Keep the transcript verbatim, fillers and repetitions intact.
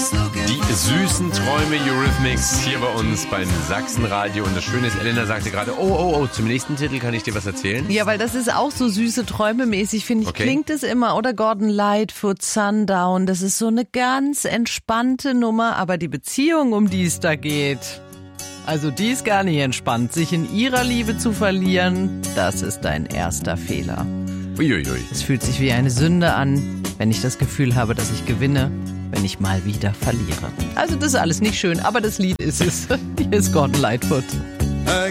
Die süßen Träume Eurythmics hier bei uns beim Sachsenradio. Und das Schöne ist, Elena sagte gerade, oh, oh, oh, zum nächsten Titel kann ich dir was erzählen. Ja, weil das ist auch so süße Träume mäßig, finde ich, Okay. klingt es immer. Oder Gordon Lightfoot, Sundown, das ist so eine ganz entspannte Nummer. Aber die Beziehung, um die es da geht, also die ist gar nicht entspannt. Sich in ihrer Liebe zu verlieren, das ist dein erster Fehler. Uiuiui. Es fühlt sich wie eine Sünde an, wenn ich das Gefühl habe, dass ich gewinne, wenn ich mal wieder verliere. Also das ist alles nicht schön, aber das Lied ist es. Hier ist Gordon Lightfoot.